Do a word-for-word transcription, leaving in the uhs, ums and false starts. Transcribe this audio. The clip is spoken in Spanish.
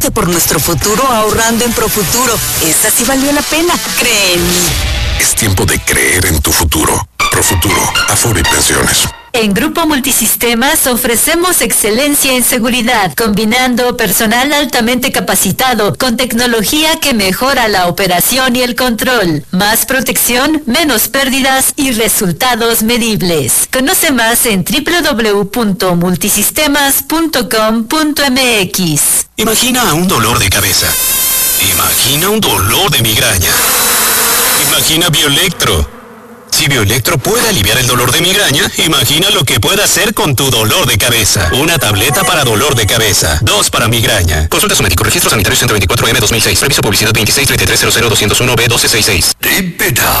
por nuestro futuro ahorrando en Profuturo. Esta sí valió la pena, cree en mí. Es tiempo de creer en tu futuro. Profuturo, Afore y Pensiones. En Grupo Multisistemas ofrecemos excelencia en seguridad, combinando personal altamente capacitado con tecnología que mejora la operación y el control. Más protección, menos pérdidas y resultados medibles. Conoce más en doble u doble u doble u punto multisistemas punto com punto m x. Imagina un dolor de cabeza. Imagina un dolor de migraña. Imagina Bioelectro. Si Bioelectro puede aliviar el dolor de migraña, imagina lo que puede hacer con tu dolor de cabeza. Una tableta para dolor de cabeza, dos para migraña. Consulta su médico. Registro sanitario ciento veinticuatro M dos mil seis. Reviso publicidad veintiséis treinta y tres cero cero doscientos uno B doce sesenta y seis.